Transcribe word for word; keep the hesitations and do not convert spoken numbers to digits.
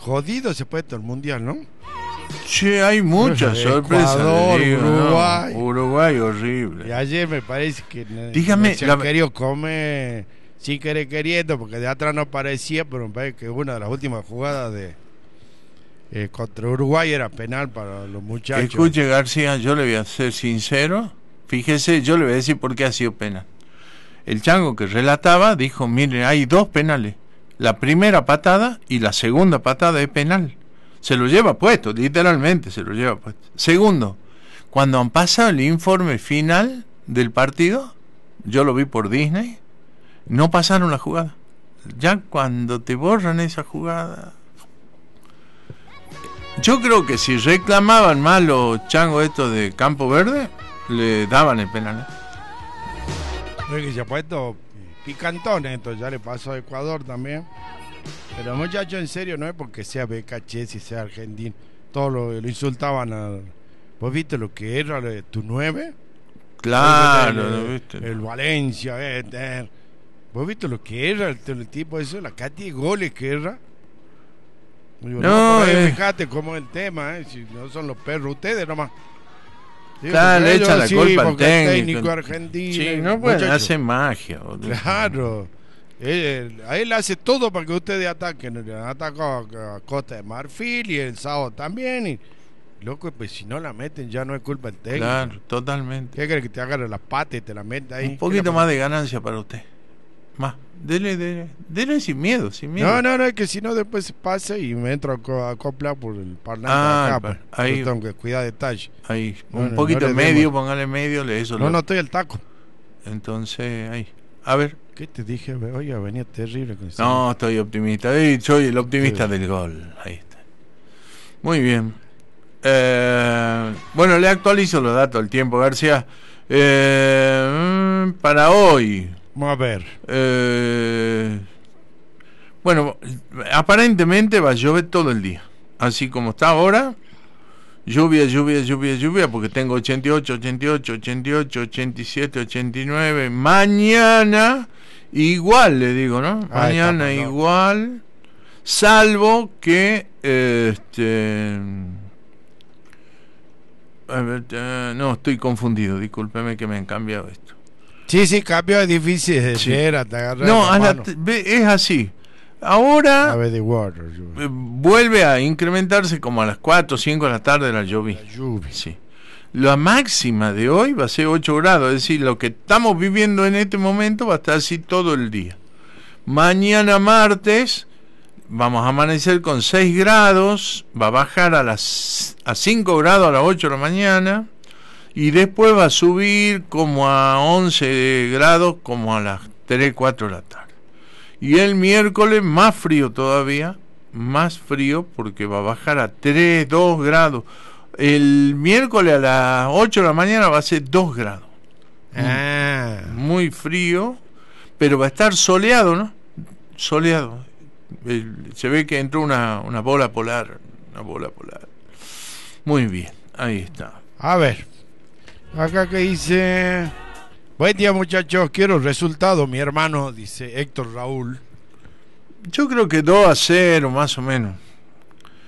jodido se puede todo el mundial, ¿no? Sí, hay muchas sorpresas. Ecuador, le digo, Uruguay. ¿no? Uruguay horrible. Y ayer me parece que Dígame, no se la... han querido comer sin querer queriendo, porque de atrás no parecía, pero me parece que una de las últimas jugadas de eh, contra Uruguay era penal para los muchachos. Escuche, García, yo le voy a ser sincero. Fíjese, yo le voy a decir por qué ha sido penal. El chango que relataba dijo, mire, hay dos penales. La primera patada y la segunda patada es penal. Se lo lleva puesto, literalmente se lo lleva puesto. Segundo, cuando han pasado el informe final del partido, yo lo vi por Disney, no pasaron la jugada. Ya cuando te borran esa jugada... Yo creo que si reclamaban más los changos estos de Campo Verde, le daban el penal. Que se ha puesto picantón esto, ya le pasó a Ecuador también. Pero muchachos, en serio, no es porque sea Becachese y sea argentino. Todos lo, lo insultaban a... ¿Vos viste lo que era tu nueve? Claro, el, ¿lo viste? El Valencia, este. ¿Vos viste lo que era el, el tipo eso? La cantidad de goles que era. Digo, no, no eh. Fíjate cómo es el tema, ¿eh? Si no son los perros, ustedes nomás. Digo, claro, le echan la sí, culpa al técnico. El técnico argentino. Sí, no pueden hacer magia. Boludo. Claro. Él, a él hace todo para que ustedes ataquen. Atacó a Costa de Marfil y el sábado también. Y, loco, pues si no la meten ya no es culpa del técnico. Claro, totalmente. ¿Qué crees que te agarre las patas y te la meta ahí? Un poquito más de ganancia para usted. Más. Dele, dele, dele sin miedo, sin miedo. No, no, no, es que si no después pasa y me entro a acoplar por el parlante ah, acá. Pues, ahí. Yo tengo que cuidar detalle. Ahí, no, un no, poquito no medio, póngale medio, le eso. No, lo... no estoy al taco. Entonces, ahí. A ver. ¿Qué te dije? Oye, venía terrible. Con no, estoy optimista. Soy el optimista sí. del gol. Ahí está. Muy bien. Eh, bueno, le actualizo los datos del tiempo, García. Eh, para hoy. Vamos a ver. Eh, bueno, aparentemente va a llover todo el día. Así como está ahora. Lluvia, lluvia, lluvia, lluvia, porque tengo ochenta y ocho, ochenta y ocho, ochenta y ocho, ochenta y siete, ochenta y nueve. Mañana, igual le digo, ¿no? Mañana Ay, igual. Salvo que, eh, este... A ver, uh, no, estoy confundido, discúlpeme que me han cambiado esto. Sí, sí, cambio es difícil de sí. ver, te no, a la, es así. Ahora a ver, de water, eh, vuelve a incrementarse como a las cuatro o cinco de la tarde la lluvia. La lluvia. Sí. La máxima de hoy va a ser ocho grados, es decir, lo que estamos viviendo en este momento va a estar así todo el día. Mañana martes vamos a amanecer con seis grados, va a bajar a las a cinco grados a las ocho de la mañana y después va a subir como a once grados como a las tres, cuatro de la tarde. Y el miércoles más frío todavía, más frío porque va a bajar a tres, dos grados. El miércoles a las ocho de la mañana va a ser dos grados. Ah. Muy frío, pero va a estar soleado, ¿no? Soleado. El, se ve que entró una, una bola polar, una bola polar. Muy bien, ahí está. A ver, acá que dice... Buen día, muchachos, quiero resultado, mi hermano, dice Héctor Raúl. Yo creo que dos a cero, más o menos.